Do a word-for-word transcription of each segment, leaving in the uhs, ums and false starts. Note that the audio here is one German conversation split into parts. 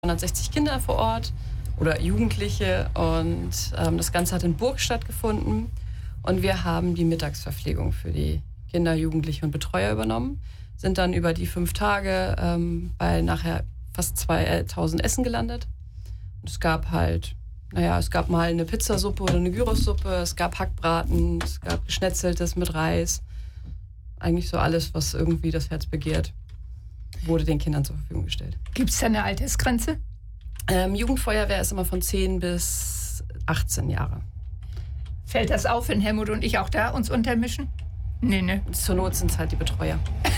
hundertsechzig Kinder vor Ort oder Jugendliche und ähm, das Ganze hat in Burg stattgefunden und wir haben die Mittagsverpflegung für die Kinder, Jugendliche und Betreuer übernommen, sind dann über die fünf Tage ähm, bei nachher fast zweitausend Essen gelandet. Und es gab halt, naja, es gab mal eine Pizzasuppe oder eine Gyrossuppe, es gab Hackbraten, es gab Geschnetzeltes mit Reis. Eigentlich so alles, was irgendwie das Herz begehrt, wurde den Kindern zur Verfügung gestellt. Gibt es da eine Altersgrenze? Ähm, Jugendfeuerwehr ist immer von zehn bis achtzehn Jahre. Fällt das auf, wenn Helmut und ich auch da uns untermischen? Nee, ne. Zur Not sind es halt die Betreuer.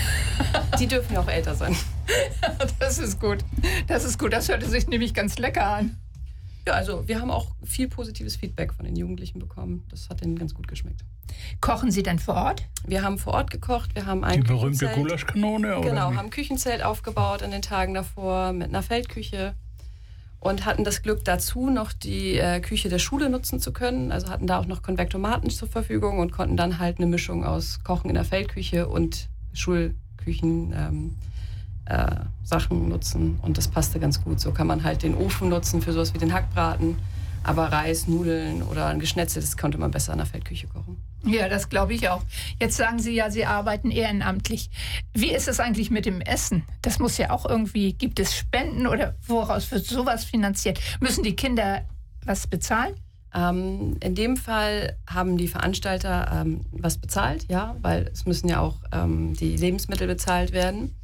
Die dürfen ja auch älter sein. Das ist gut. Das ist gut. Das hörte sich nämlich ganz lecker an. Ja, also wir haben auch viel positives Feedback von den Jugendlichen bekommen. Das hat denen ganz gut geschmeckt. Kochen Sie denn vor Ort? Wir haben vor Ort gekocht. Wir haben ein Die berühmte Gulaschkanone? Oder genau, wie? haben ein Küchenzelt aufgebaut in den Tagen davor mit einer Feldküche und hatten das Glück dazu, noch die äh, Küche der Schule nutzen zu können. Also hatten da auch noch Konvektomaten zur Verfügung und konnten dann halt eine Mischung aus Kochen in der Feldküche und Schulküchen ähm, äh, Sachen nutzen. Und das passte ganz gut. So kann man halt den Ofen nutzen für sowas wie den Hackbraten. Aber Reis, Nudeln oder ein Geschnetzeltes konnte man besser in der Feldküche kochen. Ja, das glaube ich auch. Jetzt sagen Sie ja, Sie arbeiten ehrenamtlich. Wie ist es eigentlich mit dem Essen? Das muss ja auch irgendwie, gibt es Spenden oder woraus wird sowas finanziert? Müssen die Kinder was bezahlen? Ähm, in dem Fall haben die Veranstalter ähm, was bezahlt, ja, weil es müssen ja auch ähm, die Lebensmittel bezahlt werden.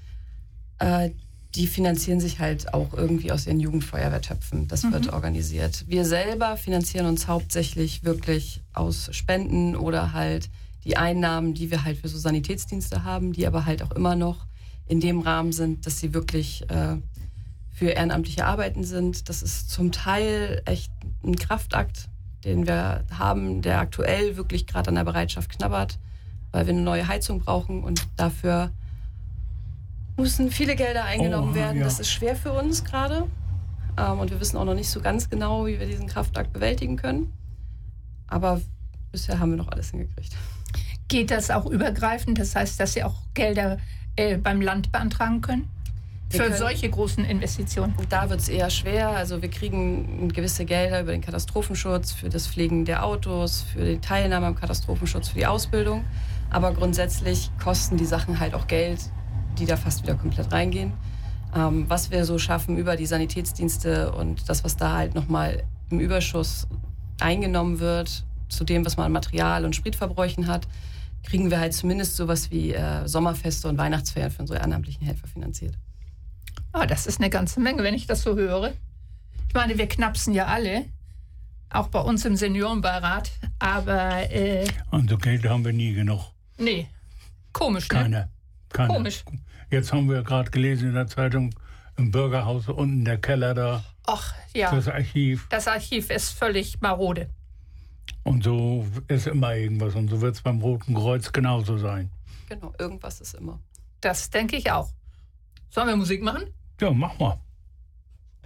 Äh, die finanzieren sich halt auch irgendwie aus ihren Jugendfeuerwehrtöpfen. Das wird mhm. organisiert. Wir selber finanzieren uns hauptsächlich wirklich aus Spenden oder halt die Einnahmen, die wir halt für so Sanitätsdienste haben, die aber halt auch immer noch in dem Rahmen sind, dass sie wirklich äh, für ehrenamtliche Arbeiten sind. Das ist zum Teil echt ein Kraftakt, den wir haben, der aktuell wirklich gerade an der Bereitschaft knabbert, weil wir eine neue Heizung brauchen und dafür müssen viele Gelder eingenommen oh, werden. Ja. Das ist schwer für uns gerade. Ähm, und wir wissen auch noch nicht so ganz genau, wie wir diesen Kraftakt bewältigen können. Aber bisher haben wir noch alles hingekriegt. Geht das auch übergreifend? Das heißt, dass Sie auch Gelder äh, beim Land beantragen können? Wir für können, solche großen Investitionen? Da wird es eher schwer. Also wir kriegen gewisse Gelder über den Katastrophenschutz, für das Pflegen der Autos, für die Teilnahme am Katastrophenschutz, für die Ausbildung. Aber grundsätzlich kosten die Sachen halt auch Geld, die da fast wieder komplett reingehen. Ähm, was wir so schaffen über die Sanitätsdienste und das, was da halt nochmal im Überschuss eingenommen wird, zu dem, was man an Material und Spritverbräuchen hat, kriegen wir halt zumindest sowas wie äh, Sommerfeste und Weihnachtsferien für unsere ehrenamtlichen Helfer finanziert. Ah, das ist eine ganze Menge, wenn ich das so höre. Ich meine, wir knapsen ja alle, auch bei uns im Seniorenbeirat, aber... Äh, und so Geld haben wir nie genug. Nee, komisch, ne? Keine. Keine. Komisch. Jetzt haben wir gerade gelesen in der Zeitung, im Bürgerhaus unten der Keller da. Ach ja. Das Archiv. Das Archiv ist völlig marode. Und so ist immer irgendwas. Und so wird es beim Roten Kreuz genauso sein. Genau, irgendwas ist immer. Das denke ich auch. Sollen wir Musik machen? Ja, mach mal.